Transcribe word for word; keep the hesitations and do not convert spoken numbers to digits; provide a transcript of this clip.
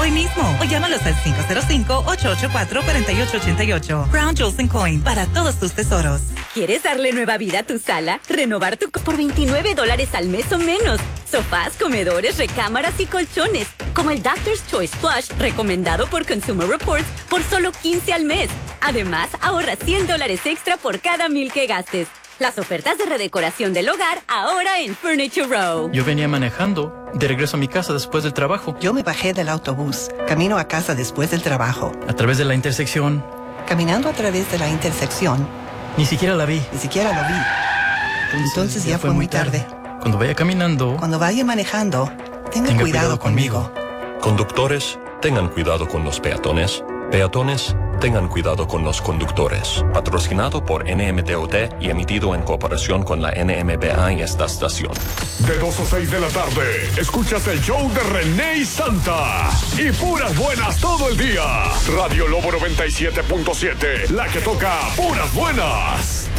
hoy mismo o llámalos al cinco cero cinco, ocho ocho cuatro, cuatro ocho ocho ocho. Crown Jewels and Coin, para todos tus tesoros. ¿Quieres darle nueva vida a tu sala? Renovar tu... por veintinueve dólares al mes o menos. Sofás, comedores, recámaras y colchones. Como el Doctor's Choice Plush, recomendado por Consumer Reports, por solo quince al mes. Además, ahorra cien dólares extra por cada mil que gastes. Las ofertas de redecoración del hogar ahora en Furniture Row. Yo venía manejando de regreso a mi casa después del trabajo. Yo me bajé del autobús, camino a casa después del trabajo. A través de la intersección. Caminando a través de la intersección. Ni siquiera la vi. Ni siquiera lo vi. Entonces, Entonces ya, ya fue muy tarde. tarde. Cuando vaya caminando. Cuando vaya manejando, tenga, tenga cuidado, cuidado conmigo. conmigo. Conductores, tengan cuidado con los peatones. Peatones, tengan cuidado con los conductores. Patrocinado por N M D O T y emitido en cooperación con la N M B A y esta estación. De dos a seis de la tarde, escuchas el show de René y Santa. Y puras buenas todo el día. Radio Lobo noventa y siete punto siete, la que toca puras buenas.